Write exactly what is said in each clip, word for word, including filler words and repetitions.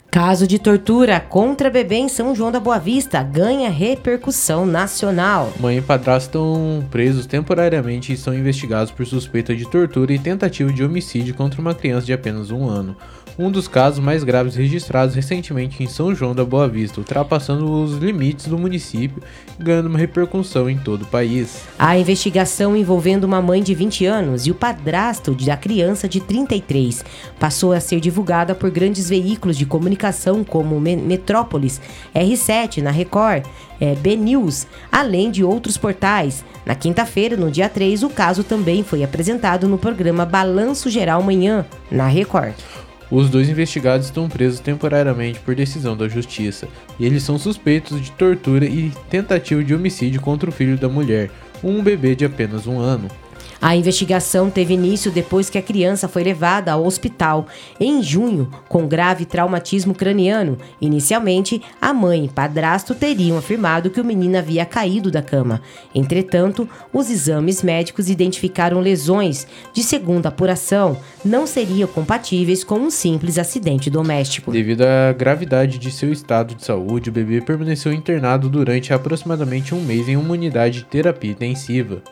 Caso de tortura contra bebê em São João da Boa Vista ganha repercussão nacional. Mãe e padrasto estão presos temporariamente e são investigados por suspeita de tortura e tentativa de homicídio contra uma criança de apenas um ano. Um dos casos mais graves registrados recentemente em São João da Boa Vista, ultrapassando os limites do município e ganhando uma repercussão em todo o país. A investigação envolvendo uma mãe de vinte anos e o padrasto da criança de trinta e três passou a ser divulgada por grandes veículos de comunicação como Metrópolis, R sete na Record, é, B News, além de outros portais. Na quinta-feira, no dia três, o caso também foi apresentado no programa Balanço Geral Manhã, na Record. Os dois investigados estão presos temporariamente por decisão da justiça, e eles são suspeitos de tortura e tentativa de homicídio contra o filho da mulher, um bebê de apenas um ano. A investigação teve início depois que a criança foi levada ao hospital em junho com grave traumatismo craniano. Inicialmente, a mãe e padrasto teriam afirmado que o menino havia caído da cama. Entretanto, os exames médicos identificaram lesões de, segundo a apuração, não seriam compatíveis com um simples acidente doméstico. Devido à gravidade de seu estado de saúde, o bebê permaneceu internado durante aproximadamente um mês em uma unidade de terapia intensiva.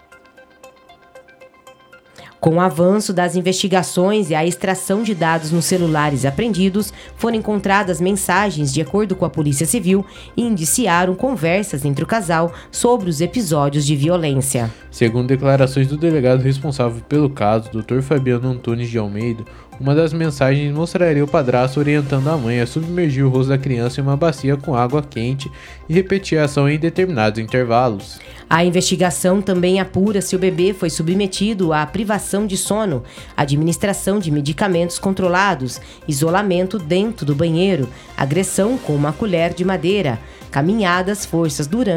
Com o avanço das investigações e a extração de dados nos celulares apreendidos, foram encontradas mensagens, de acordo com a Polícia Civil, e indiciaram conversas entre o casal sobre os episódios de violência. Segundo declarações do delegado responsável pelo caso, doutor Fabiano Antunes de Almeida, uma das mensagens mostraria o padrasto orientando a mãe a submergir o rosto da criança em uma bacia com água quente e repetir a ação em determinados intervalos. A investigação também apura se o bebê foi submetido à privação de sono, administração de medicamentos controlados, isolamento dentro do banheiro, agressão com uma colher de madeira, caminhadas, forças durante